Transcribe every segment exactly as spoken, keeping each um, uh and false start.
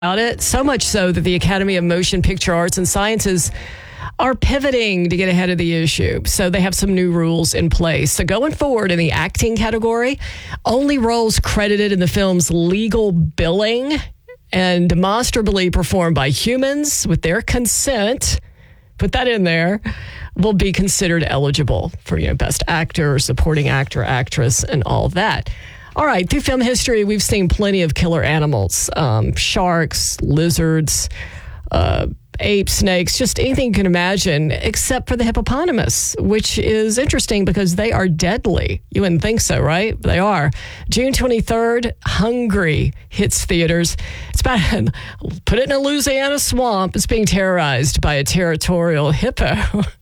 about it, so much so that the Academy of Motion Picture Arts and Sciences are pivoting to get ahead of the issue. So they have some new rules in place. So going forward in the acting category, only roles credited in the film's legal billing and demonstrably performed by humans with their consent, put that in there, will be considered eligible for, you know, best actor, supporting actor, actress, and all that. All right, through film history, we've seen plenty of killer animals, um, sharks, lizards, uh, apes, snakes, just anything you can imagine, except for the hippopotamus, which is interesting because they are deadly. You wouldn't think so, right? They are. June twenty-third, Hungry hits theaters. It's about, put it in a Louisiana swamp. It's being terrorized by a territorial hippo.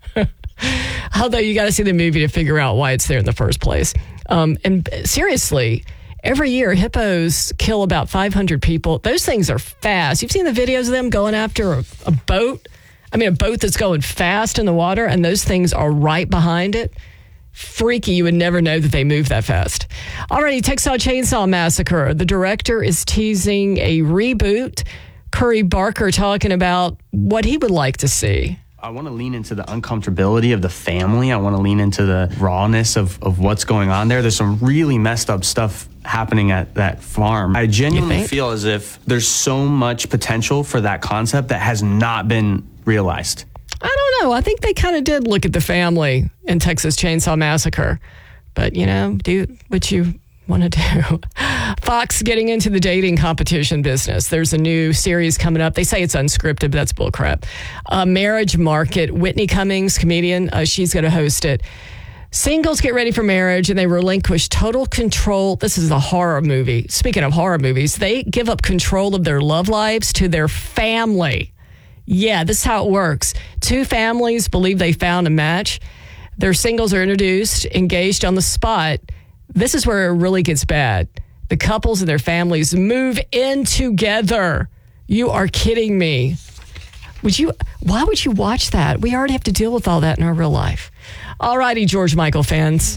Although you got to see the movie to figure out why it's there in the first place. Um, and seriously, every year hippos kill about five hundred people. Those things are fast. You've seen the videos of them going after a, a boat. I mean, a boat that's going fast in the water, and those things are right behind it. Freaky. You would never know that they move that fast. Alrighty, Texas Chainsaw Massacre. The director is teasing a reboot. Curry Barker talking about what he would like to see. I want to lean into the uncomfortability of the family. I want to lean into the rawness of, of what's going on there. There's some really messed up stuff happening at that farm. I genuinely feel as if there's so much potential for that concept that has not been realized. I don't know. I think they kind of did look at the family in Texas Chainsaw Massacre. But, you know, do what you want to do. Fox getting into the dating competition business. There's a new series coming up. They say it's unscripted, but that's bullcrap. Uh, Marriage Market. Whitney Cummings, comedian, uh, she's going to host it. Singles get ready for marriage and they relinquish total control. This is a horror movie. Speaking of horror movies, they give up control of their love lives to their family. Yeah, this is how it works. Two families believe they found a match. Their singles are introduced, engaged on the spot. This is where it really gets bad. The couples and their families move in together. You are kidding me. Would you? Why would you watch that? We already have to deal with all that in our real life. All righty, George Michael fans.